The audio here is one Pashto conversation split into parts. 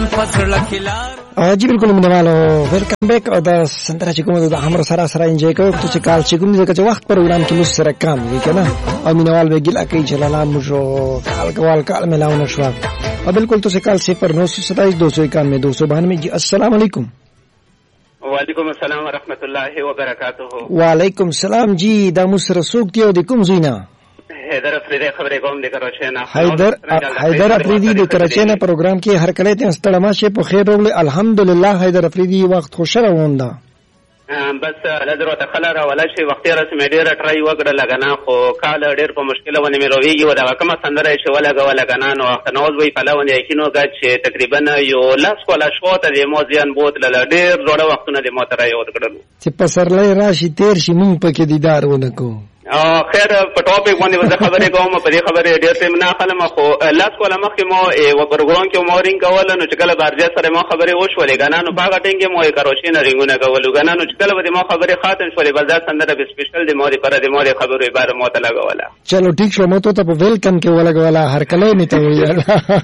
जी बिल्कुल मिनेवालो welcome back او د سندره چې کوم د همرو سره انجوای کوو ته چې کال چې کوم د وخت پروګرام کې مو سره کام وی کنه او مینوال به ګل اکی جلاله مجو کال ملاونه شو او بالکل تو کال 0972291 جی السلام علیکم. وعلیکم السلام ورحمت الله وبرکاته. وعلیکم السلام جی دا مو سره سوق دی او د کوم زینا حیدر افریدی خبرې کوم د کراچۍ نه. حیدر افریدی د کراچۍ نه پروګرام کې هر کله ته ستړی ماشه په خیر راغلی الحمدلله. حیدر افریدی وخت خوشاله ووندا بس نظر وته خلره ولا شي وخت رسمه ډیره ټرای وکړه لګنا خو کال ډیر په مشکله ونه مې رويږي و دا کومه سندره شي ولا لګنا نو وخت نوز وی پلاونه یقینو غچ تقریبا یو لاس کولا شو ته د موزیان بوتل ډیر جوړه وختونه د موتره یو کړلو چې پسرلې راشي تیر شي مونږ پکې دیدار ونکو. خیر په ټاپک باندې وځه خبرې کوم په دې خبرې ډېر څه نه خلم خو لاس کوله مخکې مو و پروګرام کې مورینګ کول نو چې کله بارجه سره مو خبرې وشولې غنا نو باغ ټینګ مو کروشي نه رنگونه کول غنا نو چې کله به مو خبرې خاتم شولې بل ځا سندره به سپیشل د موري پر د موري خبرې بار مو ته لګولا. چلو ټیک شو مو ته په ویلکم کې ولګولا هر کله نه ته ویل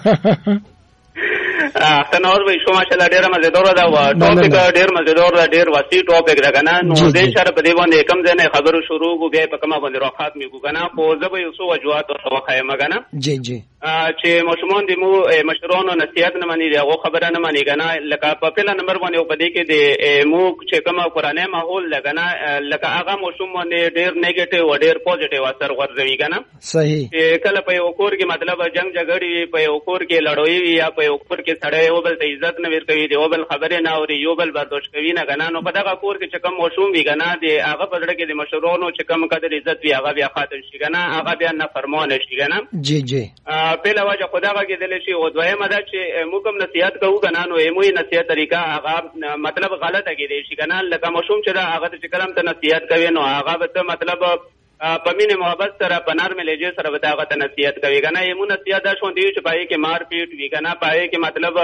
اختنور به شو ماشاءالله ډیر مزیدار دا و ټاپک ډیر مزیدار دا ډیر وسیع ټاپک دا کنه نو دې شر په دې باندې کم ځنه خبرو شروع کو بیا په کومه باندې راخات می کو کنه خو زبې یو وجوهات او خواخه مګنه جی جی چې مشمون دي مو مشرونو نصیحت نه مانی دغه خبره نه مانی کنه لکه په پهلا نمبر باندې په دې کې د مو چې کومه قرآنی ماحول لګنه لکه هغه مشمون باندې ډیر نیگیټیو او ډیر پوزټیو اثر ورځوي کنه صحیح کله په یو کور کې مطلب جنگ جګړې په یو کور کې لړوي یا په یو کور کې سړی یو بل ته عزت نه ورکوي دی یو بل خبره نه اوري یو بل برداشت کوي نه کنه نو په دغه کور کې چې کوم مشوم وي کنه دی هغه په ډېر کې د مشرونو چې کوم قدر عزت وي هغه بیا خاطر شي کنه هغه بیا نه فرمان شي کنه. جی جی پهلا وجه خدا کې دل شي او دویمه دا چې موږ هم نصیحت کوو کنه نو ایموي نصیحت طریقہ هغه مطلب غلطه کې دی شي کنه لکه مشوم چې دا هغه چې کلم ته نصیحت کوي نو هغه به مطلب په مینه محبت سره په نرم لهجه سره به هغه ته نصیحت کوي کنه ایمو نصیحت دا شون دی چې پای کې مار پیټ وی کنه پای کې مطلب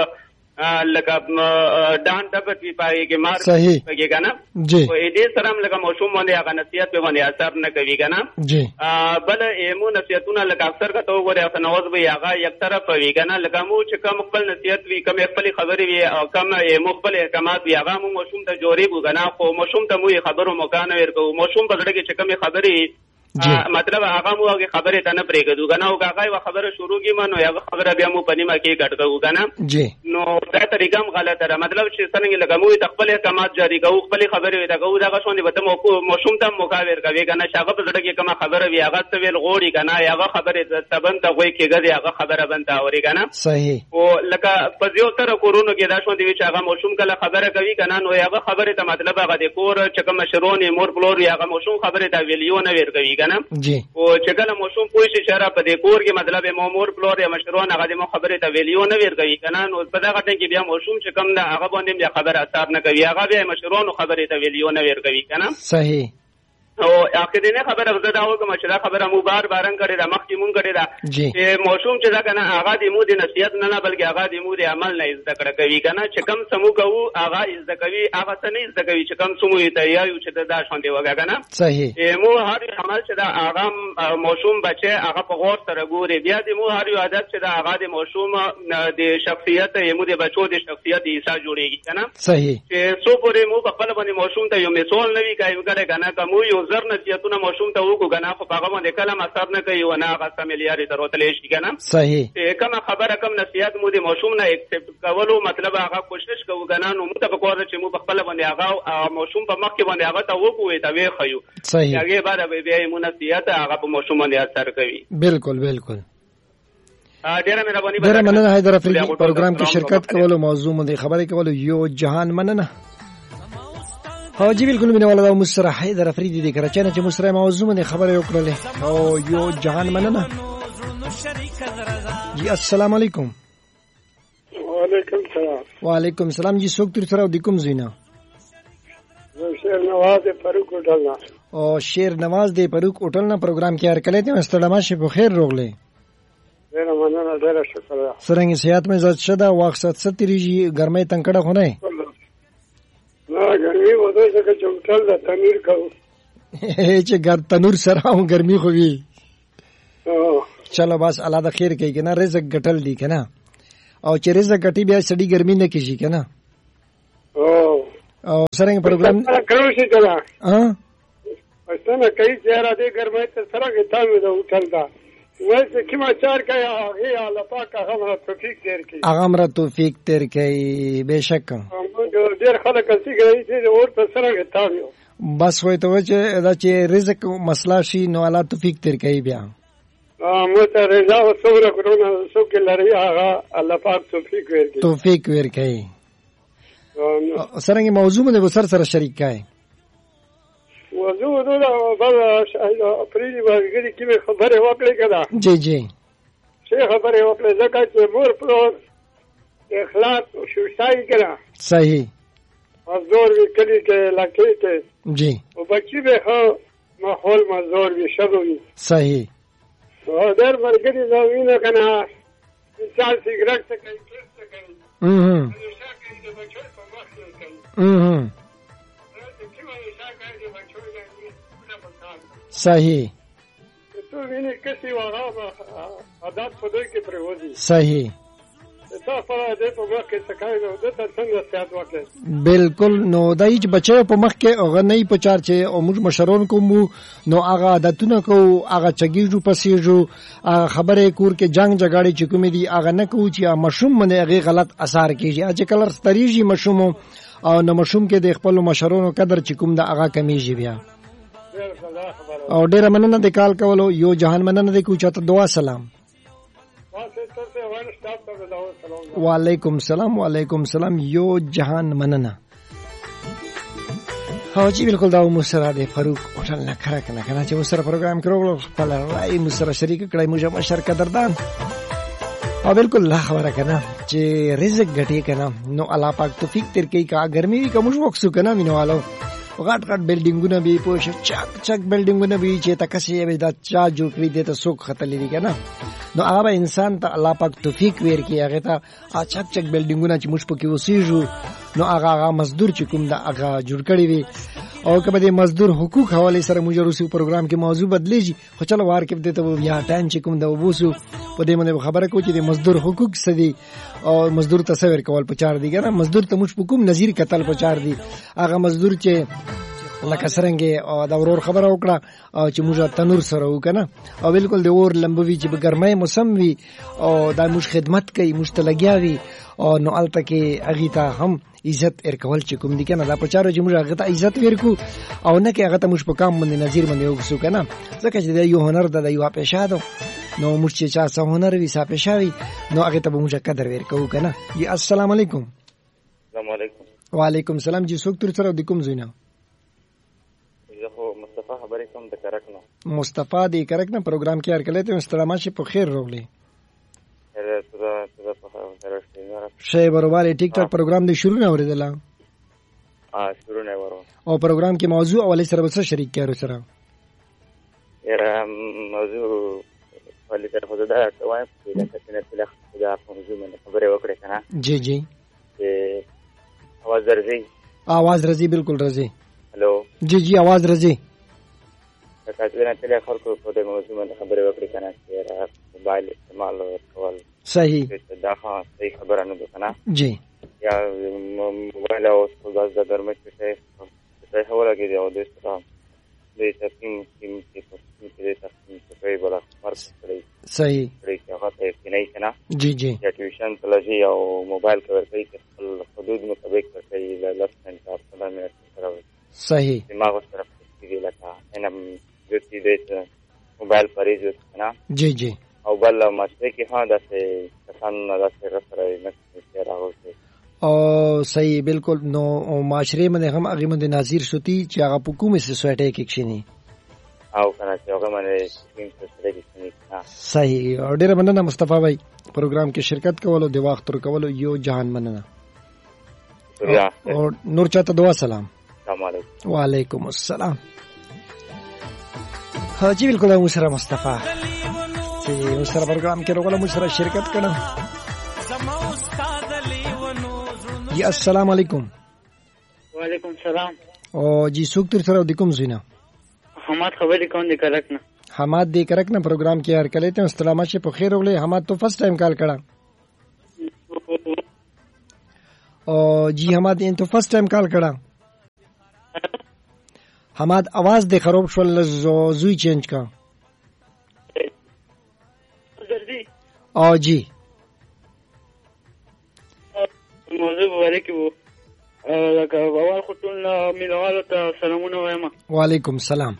لکه ډان ټپټ وی پای کې مار پکې کنه جی او دې سره لکه موشوم باندې هغه نصیحت په باندې اثر نه کوي کنه جی بل ایمو نصیحتونه لکه اکثر کته وګوري او نواز به هغه یک طرف وی کنه لکه مو چې کوم خپل نصیحت وی کوم خپل خبرې وی او کوم خپل احکامات وی هغه مو موشوم ته جوړي وګنا خو موشوم ته مو خبرو مکان ورکو موشوم په دغه کې کوم خبرې مطلب هغه مو هغه خبره ته نه پرېږدو کنه او هغه یو خبره شروع کی مانو هغه خبره بیا مو پنیمه کې ګټو کنه جی نو دا طریقه هم غلطه ده مطلب چې څنګه لګه مو خپل احکامات جاری کوو خپل خبره وي دا کوو دا شوندې به ته موشوم ته مقابل کوي کنه شاګه په ځړه کې کومه خبره وي هغه ته ویل غوړي کنه هغه خبره تبن ته وای کېږي هغه خبره بنته اوري کنه صحیح او لکه په یو تر کورونو کې دا شوندې چې هغه موشوم کله خبره کوي کنه نو هغه خبره ته مطلب هغه د کور چې کوم شرونی مور بلور هغه موشوم خبره ته ویلیو نه ور کوي کنه جی او چې کله موشوم پوه شي شرع په دې کور کې مطلب مامور بلور یا مشرون هغه د خبره ته ویلیو نه ور کوي کنه نو په دغه ټیم کې بیا موشوم چې کوم دا هغه باندې بیا خبره اثر نه کوي هغه بیا مشرون خبره ته ویلیو نه ور کوي کنه صحیح او اخرینه خبره زدا و کوم چې دا خبره مو بار بارن کړي دا مخکې مونږ کړي دا چې موشوم چې دا کنه هغه د مو د نصیحت نه بلکې هغه د مو د عمل نه زده کړه کوي کنه چې کم سمو کوو هغه زده کوي هغه څه نه زده کوي چې کم سمو ته یو چې دا شان دی وګا کنه صحیح مو هر عمل چې دا هغه موشوم بچي هغه په غور سره ګوري بیا د مو هر یو عادت چې دا هغه د موشوم د شخصیت مو د بچو د شخصیت حصہ جوړيږي کنه صحیح چې سو پورې مو په خپل باندې موشوم ته یو مثال نوي کوي کنه کوم یو زر نصیحتونه موشوم ته وکړو کنه خو هغه باندې کلم اثر نه کوي او نه هغه سملیاري تروتلې شي کنه صحیح کوم خبره کوم نصیحت مو د موشوم نه اکسپټ کولو مطلب هغه کوشش کوو کنه نو موږ ته پکور چې مو خپل باندې هغه موشوم په مخ کې باندې هغه ته وکوي ته وی خيو صحیح هغه بعد به بیا مو نصیحت هغه په موشوم باندې اثر کوي بالکل بالکل ډیره مننه حیدر افریدی پروګرام کې شرکت کولو موضوع مو خبرې کولو یو جهان مننه. ها جی بالکل مینه والا مصر حیدر افریدی دی کراچۍ نه چې مصر موضوع باندې خبرې وکړلې او یو جهان مننه. جی السلام علیکم. وعلیکم السلام. وعلیکم السلام جی څوک تر سره د کوم زینا شیر نواز فاروق هوټل نه او شیر نواز دی فاروق هوټل نه پروګرام کې هر کله ته استلامه شي په خیر روغله ډیره مننه ډیره شکر سرنګ صحت مې زړه شدا وخت 70 ګرمۍ تنکړه خو نه نه ګرمي وته چې هوټل د تنور کو چې ګر تنور سره هم ګرمي خو وي چلو بس الله د خیر کوي کنه رزق ګټل دی کنه او چې رزق غټي بیا سړی ګرمي نه کیږي کنه. او سره پروګرام کړو شي کنه ها پښتنه کوي چې را دې ګرمه ته سره کې تاسو ته وټلدا وایي چې ما چار کوي هغه الله پاک هغه توفیق دیر کوي هغه مر توفیق تر کوي بهشک ډیر خلک چې کوي چې ورته سره کې تاسو بس وای ته چې دا چې رزق مسله شي نو الله توفیق تر کوي بیا مو ته رضا او صبر کړو سو کې لري هغه الله پاک توفیق ورکړي سرنګ موضوع مې وسر سره شریک کای موضوع دا بل اپریل باندې کې خبره وکړې کړه جی جی څه خبره وکړه ځکه چې مور پر اخلاص او شوشای کړه صحیح مزدور وی کلی کې لکه کې جی او بچی به خو ماحول مزدور وی شګو وی صحیح او در مرګري زوینه کنه انسان سیګریټ څخه کوي څه کوي صحیح تو ویني کسي وغه عادت په دوی کې پروزي صحیح تا فلا دې په مخ کې سکای نو د تر څنګه سیاست وکړي بالکل نو دای چې بچو په مخ کې او غنۍ په چار چې او موږ مشرون کوم نو هغه عادتونه کو هغه چګیږو پسېږو خبره کور کې جنگ جګړې چې کومې دي هغه نه کو چې مشوم باندې هغه غلط اثر کیږي اځ کلر ستریږي مشوم او نو مشوم کې د خپل مشرونو قدر چې کوم د هغه کمیږي بیا او ډیر مننه د کال کولو یو جهان مننه د کو چاته دعا سلام وعلیکم سلام یو جهان مننه ها جی بالکل دا مسره د فاروق هوټل نه کړه کنه چې مسره پروګرام کړو خپل راي مسره شریک کړای موږ مشر قدردان او بالکل لا خبره کنه چې رزق غټي کنه نو الله پاک توفیق تر کوي کا ګرمي وی کوم وښو کنه مينوالو غټ غټ بلډینګونه به پوه چک بلډینګونه به چې تکسي به دا چا جوړ کړی دي ته سوق خطلې دي کنه نو هغه انسان ته الله پاک توفیق ورکړي هغه ته چک بلډینګونه چې موږ پکې وسیږو نو هغه مزدور چې کوم دا هغه جوړ کړی وي او کله د مزدور حقوق حواله سره موږ روسي پروګرام کې موضوع بدلیږي خو چلو وار کې دته بیا ټایم چې کوم دا وبوسو په دې باندې خبره کو چې د مزدور حقوق سدي او مزدور تصور کول پچار دي کنه مزدور ته موږ په کوم نظیر قتل پچار دي هغه مزدور چې لکه سرنګي او دا ورور خبره وکړه او چې موږ تنور سره وکنه او بالکل د اور لمبوي چې بګرمای موسم وي او دا موږ خدمت کوي موږ ته لګیاوي او نو الته کې اغه ته هم عزت ارکول چې کوم دي کنه دا پچارو چې موږ هغه ته عزت ورکو او نه کې هغه ته موږ په کام باندې نظیر باندې وګسو کنه ځکه چې دا یو هنر د یو پېښه ده نو موږ چې چا څه هنر وي څه پېښه وي نو هغه ته موږ قدر ورکو کنه جی السلام علیکم. السلام علیکم. وعلیکم السلام. جی څوک تر سره د کوم زینه؟ مصطفی خبرې کوم د کرکنه. مصطفی د کرکنه پروګرام کې ارکلې ته استلامات په خیر روغلی. شی بروباله ټیک ټاک پروګرام د شروع نه اوریدل. شروع نه ورو. او پروګرام کې موضوع اولې سره به شریک کړو سره. موضوع ولې تر خو دا وایم چې د کتنې په لخت دا موضوع باندې خبرې وکړې کنه. جی جی. आवाज राजी बिल्कुल राजी. हेलो जी जी आवाज राजी. تاسو ته خلکو په دې موضوع باندې خبرې وکړې کنه چې موبایل استعمال کول صحیح دا صحیح خبره نه ده کنه. جی یا موبایل او د درمه څه حواله کې دی او د ستاسو د تقسیم کې کوي بلا فرق کوي. صحیح هغه ته کې نه کنه. جی جی یا ټیوشن تلجی او موبایل کې ورته کې خپل حدود مطابق کوي د لسن تاسو باندې سره. صحیح دماغ سره کې لکه انم دې دې موبایل پریز کنه. جی جی او بل مشرق کې ها داسې کسان داسې سره نه راغلي او صحیح بالکل نو معاشره باندې هم هغه باندې ناظر شوتی چې هغه په کومه سوسایټي کې کښینی او کنه چې هغه باندې سوسایټي کې کښینی. صحیح او ډیر مننه مصطفی بھائی پروګرام کې شرکت کولو د وخت تر کولو یو جهان مننه. او نور چاته دعا سلام. السلام علیکم. وعلیکم السلام. حاجی بالکل مسره مصطفی چې مسره پروګرام کې وروغله مسره شرکت کړه. جی السلام علیکم. وعلیکم السلام. او جی څوک تر سره د کوم زینه؟ حماد خبرې کوم د کرکنه. حماد د کرکنه پروګرام کې هر کله ته استلامات په خیر وغلی. حماد تو فرست ټایم کال کړه. او جی حماد ان تو فرسٹ ٹائم کال کړه حماد आवाज دې خراب شول زوی چینج کا او جی موضوع باندې کې وو لکه اول خو ټول مینوالو ته سلامونه وایم. وعلیکم السلام.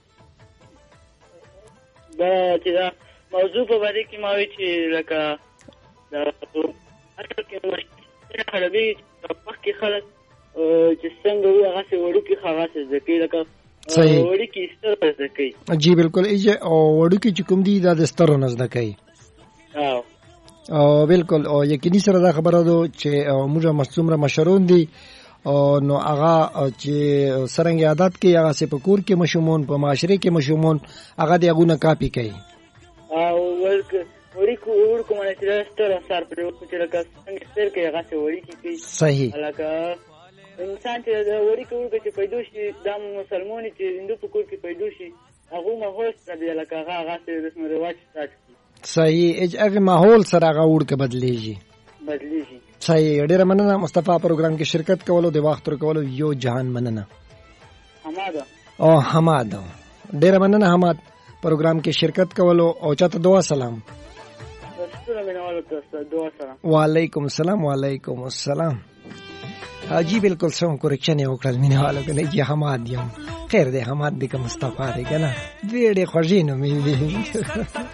دا چې دا موضوع په باندې کې ما وی چې لکه دا اصل کې مشکل خرابي په کې خلک چې څنګه وي هغه څه وړو کې خاصه ځکه لکه وړو کې ستر ځکه جی بالکل ایجه او وړو کې چې کوم دي دا د ستر نه ځکه او بالکل او یقیني سره دا خبره ده چې موږ مصومره مشرون دي او نو هغه چې سرنګ عادت کې هغه سه په کور کې مشمون په معاشره کې مشمون هغه د هغه نه کاپی کوي او ورکو مونږ چې ستر اثر پر وکړي چې لکه څنګه ستر کې هغه څه وړي کې صحیح لکه انسان چې ورکو چې پیدا شي د مسلمانۍ چې هندو په کور کې پیدا شي هغه ماحول سره لکه هغه څه رسم رواج ساتي صحیح هغه ماحول سره هغه ورکه بدلیږي صحیح. ډیره مننه مصطفی پروګرام کې شرکت کولو د وخت ورکولو یو جهان مننه حماد ډیره مننه حماد پروګرام کې شرکت کولو او چاته دعا سلام. وعلیکم السلام. وعلیکم السلام. جی بالکل سم کوریکشن یو کړل مینه والو کنه چې حماد یم خیر دی حماد دې که مصطفی دی کنه ډېر خوږی نو مې